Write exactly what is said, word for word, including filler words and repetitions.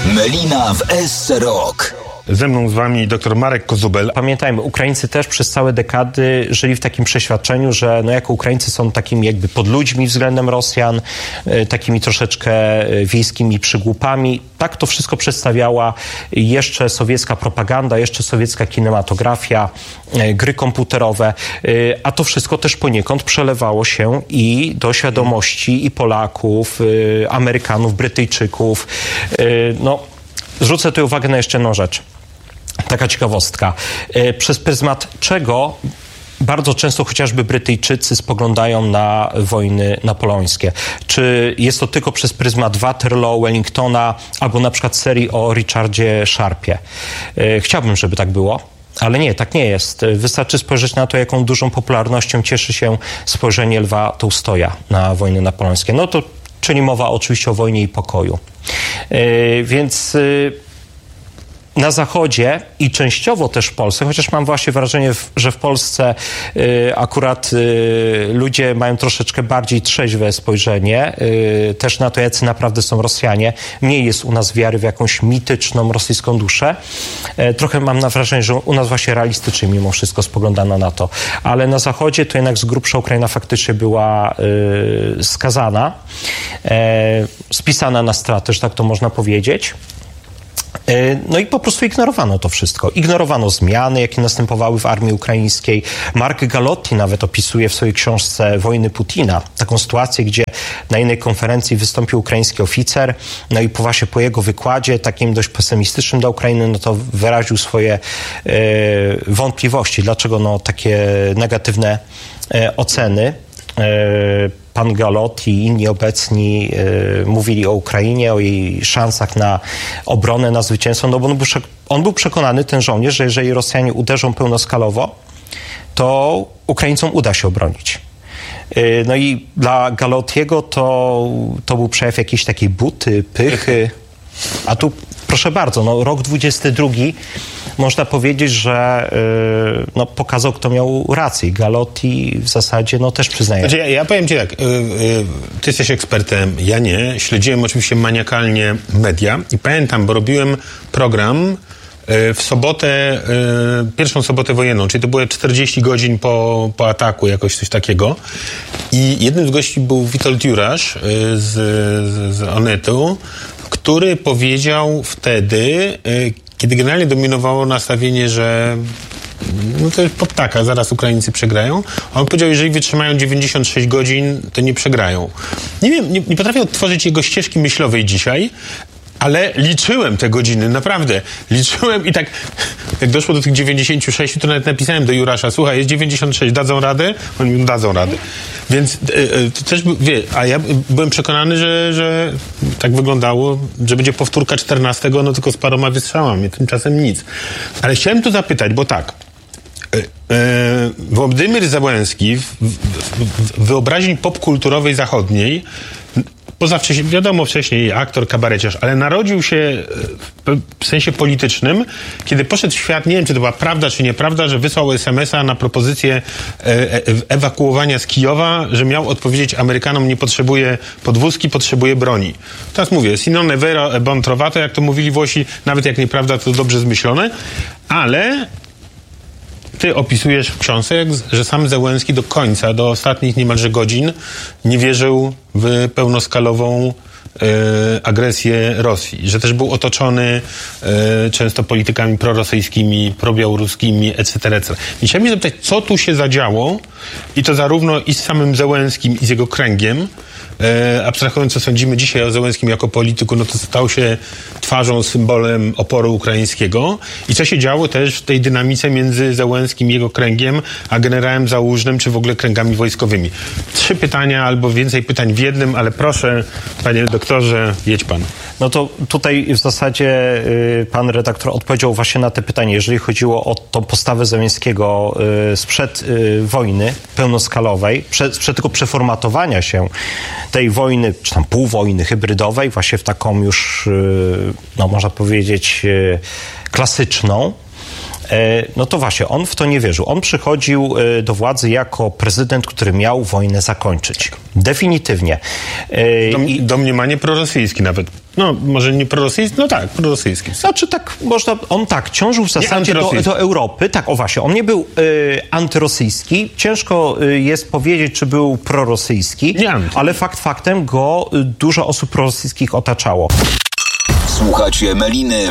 Melina w S Rock. Ze mną z wami dr Marek Kozubel. Pamiętajmy, Ukraińcy też przez całe dekady żyli w takim przeświadczeniu, że no jako Ukraińcy są takimi jakby podludźmi względem Rosjan, takimi troszeczkę wiejskimi przygłupami. Tak to wszystko przedstawiała jeszcze sowiecka propaganda, jeszcze sowiecka kinematografia, gry komputerowe, a to wszystko też poniekąd przelewało się i do świadomości i Polaków, Amerykanów, Brytyjczyków. No, zwrócę tu uwagę na jeszcze jedną rzecz. Taka ciekawostka. Przez pryzmat czego bardzo często chociażby Brytyjczycy spoglądają na wojny napoleońskie. Czy jest to tylko przez pryzmat Waterloo, Wellingtona albo na przykład serii o Richardzie Sharpie? Chciałbym, żeby tak było. Ale nie, tak nie jest. Wystarczy spojrzeć na to, jaką dużą popularnością cieszy się spojrzenie Lwa Tołstoja na wojny napoleońskie. No to czyli mowa oczywiście o wojnie i pokoju. Yy, więc yy, na Zachodzie i częściowo też w Polsce, chociaż mam właśnie wrażenie, że w Polsce y, akurat y, ludzie mają troszeczkę bardziej trzeźwe spojrzenie y, też na to, jacy naprawdę są Rosjanie. Mniej jest u nas wiary w jakąś mityczną rosyjską duszę. Y, trochę mam na wrażenie, że u nas właśnie realistycznie mimo wszystko spoglądano na to. Ale na Zachodzie to jednak z grubsza Ukraina faktycznie była y, skazana, y, spisana na stratę, że tak to można powiedzieć. No i po prostu ignorowano to wszystko. Ignorowano zmiany, jakie następowały w armii ukraińskiej. Mark Galotti nawet opisuje w swojej książce Wojny Putina taką sytuację, gdzie na jednej konferencji wystąpił ukraiński oficer, no i po właśnie po jego wykładzie, takim dość pesymistycznym dla Ukrainy, no to wyraził swoje e, wątpliwości, dlaczego no takie negatywne e, oceny. E, Pan Galotti i inni obecni y, mówili o Ukrainie, o jej szansach na obronę, na zwycięstwo, no bo on był, on był przekonany, ten żołnierz, że jeżeli Rosjanie uderzą pełnoskalowo, to Ukraińcom uda się obronić. Y, no i dla Galottiego to, to był przejaw jakiejś takiej buty, pychy, a tu proszę bardzo, no rok dwudziesty drugi można powiedzieć, że yy, no, pokazał, kto miał rację. Galotti w zasadzie no, też przyznaje. Znaczy, ja, ja powiem ci tak, yy, yy, ty jesteś ekspertem, ja nie. Śledziłem oczywiście maniakalnie media i pamiętam, bo robiłem program yy, w sobotę, yy, pierwszą sobotę wojenną, czyli to było czterdzieści godzin po, po ataku, jakoś coś takiego. I jednym z gości był Witold Jurasz yy, z, z, z Onetu, który powiedział wtedy, yy, kiedy generalnie dominowało nastawienie, że no to jest po ptaka, zaraz Ukraińcy przegrają. On powiedział, jeżeli wytrzymają dziewięćdziesiąt sześć godzin, to nie przegrają. Nie wiem, nie, nie potrafię odtworzyć jego ścieżki myślowej dzisiaj, ale liczyłem te godziny, naprawdę. Liczyłem i tak, jak doszło do tych dziewięćdziesięciu sześciu, to nawet napisałem do Jurasza, słuchaj, jest dziewięćdziesiąt sześć, dadzą radę? Oni mi dadzą radę. Więc yy, to też, wie, a ja byłem przekonany, że, że tak wyglądało, że będzie powtórka czternastego, no tylko z paroma wystrzałami, tymczasem nic. Ale chciałem tu zapytać, bo tak, yy, yy, Wołodymyr Zełenski w, w, w wyobraźni popkulturowej zachodniej, poza wcześniej, wiadomo, wcześniej aktor, kabareciarz, ale narodził się w sensie politycznym, kiedy poszedł w świat, nie wiem, czy to była prawda, czy nieprawda, że wysłał es em es a na propozycję ewakuowania z Kijowa, że miał odpowiedzieć Amerykanom, nie potrzebuje podwózki, potrzebuje broni. Teraz mówię, si non è vero è bon trovato, jak to mówili Włosi, nawet jak nieprawda, to dobrze zmyślone, ale ty opisujesz w książce, że sam Zełenski do końca, do ostatnich niemalże godzin nie wierzył w pełnoskalową e, agresję Rosji. Że też był otoczony e, często politykami prorosyjskimi, probiałoruskimi, et cetera, et cetera. I chciałem zapytać, co tu się zadziało i to zarówno i z samym Zełenskim, i z jego kręgiem. E, abstrahując, co sądzimy dzisiaj o Zełenskim jako polityku, no to stał się twarzą, symbolem oporu ukraińskiego. I co się działo też w tej dynamice między Zełenskim i jego kręgiem, a generałem Załużnym, czy w ogóle kręgami wojskowymi. Trzy pytania albo więcej pytań w jednym, ale proszę, panie doktorze, jedź pan. No to tutaj w zasadzie y, pan redaktor odpowiedział właśnie na te pytanie. Jeżeli chodziło o tą postawę Zełenskiego y, sprzed y, wojny pełnoskalowej, przed, sprzed tego przeformatowania się tej wojny, czy tam półwojny hybrydowej, właśnie w taką już, y, no można powiedzieć, y, klasyczną, No to właśnie, on w to nie wierzył. On przychodził do władzy jako prezydent, który miał wojnę zakończyć. Definitywnie. Dom, I... domniemanie prorosyjski nawet. No, może nie prorosyjski, no tak, prorosyjski. Znaczy tak, można, on tak, ciążył w zasadzie do, do Europy. Tak, o właśnie, on nie był y, antyrosyjski. Ciężko y, jest powiedzieć, czy był prorosyjski, nie anty. Ale fakt faktem go y, dużo osób prorosyjskich otaczało. Słuchacie Meliny